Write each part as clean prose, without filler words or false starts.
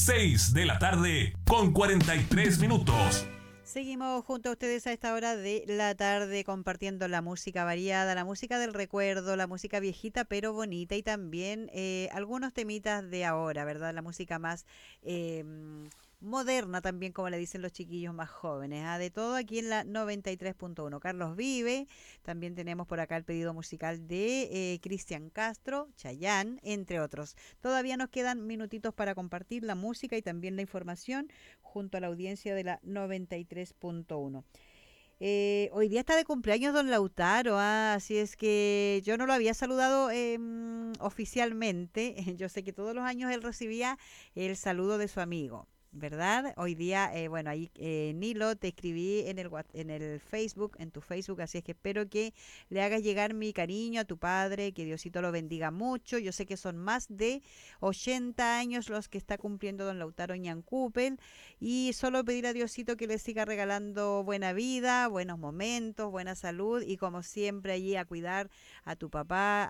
6 de la tarde con 43 minutos. Seguimos junto a ustedes a esta hora de la tarde compartiendo la música variada, la música del recuerdo, la música viejita pero bonita y también algunos temitas de ahora, ¿verdad? La música más moderna también, como le dicen los chiquillos más jóvenes. De todo aquí en la 93.1. Carlos Vive, también tenemos por acá el pedido musical de Cristian Castro, Chayanne, entre otros. Todavía nos quedan minutitos para compartir la música y también la información junto a la audiencia de la 93.1. Hoy día está de cumpleaños don Lautaro, así es que yo no lo había saludado oficialmente. Yo sé que todos los años él recibía el saludo de su amigo, ¿verdad? Hoy día, bueno, ahí Nilo, te escribí en el Facebook, en tu Facebook, así es que espero que le hagas llegar mi cariño a tu padre, que Diosito lo bendiga mucho. Yo sé que son más de 80 años los que está cumpliendo don Lautaro Ñancúpel y solo pedir a Diosito que le siga regalando buena vida, buenos momentos, buena salud y como siempre allí a cuidar a tu papá,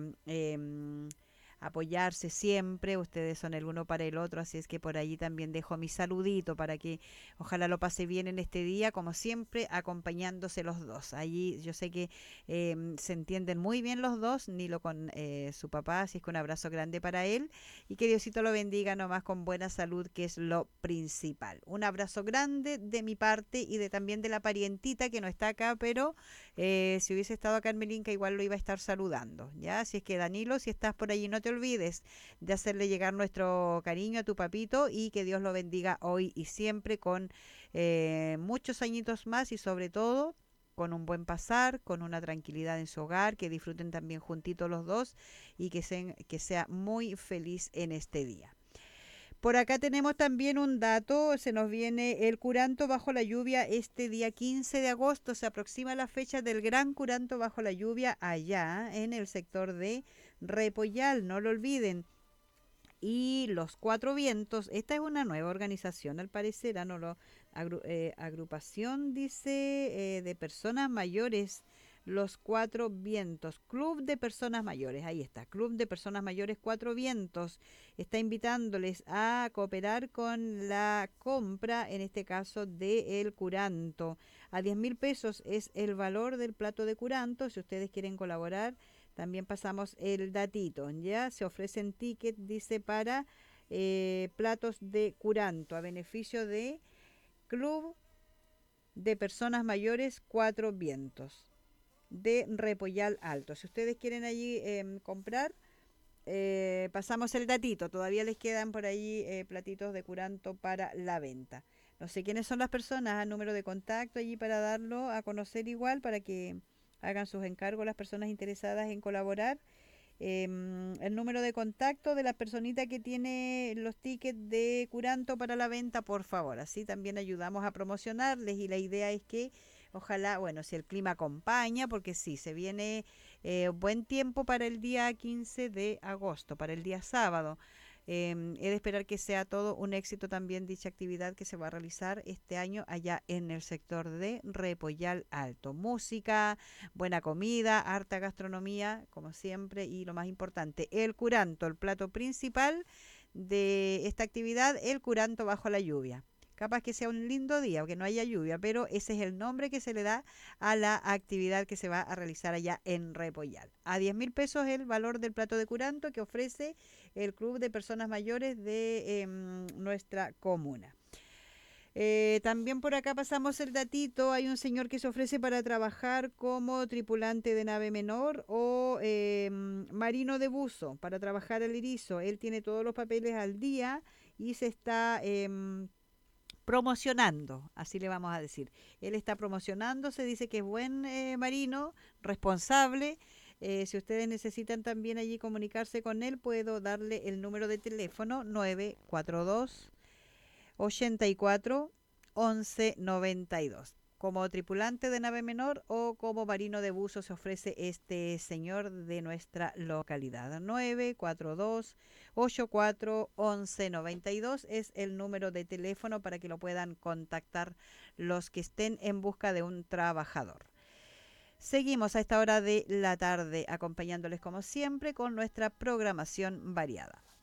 apoyarse siempre, ustedes son el uno para el otro, así es que por allí también dejo mi saludito para que ojalá lo pase bien en este día, como siempre, acompañándose los dos. Allí yo sé que se entienden muy bien los dos, Nilo con su papá, así es que un abrazo grande para él y que Diosito lo bendiga nomás con buena salud, que es lo principal. Un abrazo grande de mi parte y de también de la parientita que no está acá, pero si hubiese estado acá en Melinca igual lo iba a estar saludando, ¿ya? Así es que Danilo, si estás por allí no te olvides de hacerle llegar nuestro cariño a tu papito y que Dios lo bendiga hoy y siempre con muchos añitos más y sobre todo con un buen pasar, con una tranquilidad en su hogar, que disfruten también juntitos los dos y que sea muy feliz en este día. Por acá tenemos también un dato, se nos viene el curanto bajo la lluvia este día 15 de agosto, se aproxima la fecha del gran curanto bajo la lluvia allá en el sector de Repollal, no lo olviden. Y los Cuatro Vientos, esta es una nueva organización al parecer, agrupación dice de personas mayores, los Cuatro Vientos, Club de Personas Mayores, ahí está, Club de Personas Mayores Cuatro Vientos, está invitándoles a cooperar con la compra, en este caso de el curanto. A 10.000 pesos es el valor del plato de curanto, si ustedes quieren colaborar. También pasamos el datito, ya se ofrecen tickets, dice, para platos de curanto a beneficio de Club de Personas Mayores Cuatro Vientos de Repollal Alto. Si ustedes quieren allí comprar, pasamos el datito. Todavía les quedan por ahí platitos de curanto para la venta. No sé quiénes son las personas, el número de contacto allí para darlo a conocer igual, para que hagan sus encargos las personas interesadas en colaborar. El número de contacto de la personita que tiene los tickets de curanto para la venta, por favor. Así también ayudamos a promocionarles y la idea es que ojalá, bueno, si el clima acompaña, porque sí, se viene buen tiempo para el día 15 de agosto, para el día sábado. He de esperar que sea todo un éxito también dicha actividad que se va a realizar este año allá en el sector de Repollal Alto. Música, buena comida, harta gastronomía, como siempre, y lo más importante, el curanto, el plato principal de esta actividad, el curanto bajo la lluvia. Capaz que sea un lindo día o que no haya lluvia, pero ese es el nombre que se le da a la actividad que se va a realizar allá en Repollal. A 10.000 pesos el valor del plato de curanto que ofrece el Club de Personas Mayores de nuestra comuna. También por acá pasamos el datito, hay un señor que se ofrece para trabajar como tripulante de nave menor o marino de buzo, para trabajar el erizo. Él tiene todos los papeles al día y se está promocionando, así le vamos a decir. Él está promocionándose, dice que es buen marino, responsable. Si ustedes necesitan también allí comunicarse con él, puedo darle el número de teléfono 942 84 11 92. Como tripulante de nave menor o como marino de buzo se ofrece este señor de nuestra localidad. 942 84 11 92 es el número de teléfono para que lo puedan contactar los que estén en busca de un trabajador. Seguimos a esta hora de la tarde acompañándoles como siempre con nuestra programación variada.